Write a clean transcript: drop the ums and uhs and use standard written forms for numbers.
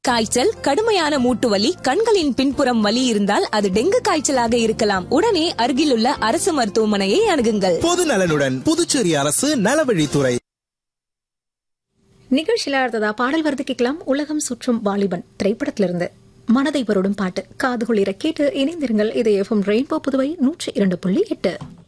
காய்ச்சல், கடுமையான மூட்டு வலி, கண்களின் பின்புறம் வலி இருந்தால் அது டெங்கு காய்ச்சலாக இருக்கலாம். உடனே அருகிலுள்ள அரசு மருத்துவமனையை அணுகுங்கள். பொது நலனுடன் புதுச்சேரி அரசு நலவழித்துறை. நிகழ்ச்சியில அடுத்ததா பாடல் வருது கேட்கலாம். உலகம் சுற்றும் வாலிபன் திரைப்படத்திலிருந்து மனதை வருடும் பாட்டு. காதுகுளிர கேட்டு இணைந்திருங்கள். இது எஃப்எம் ரெயின்போ புதுவை 102.8.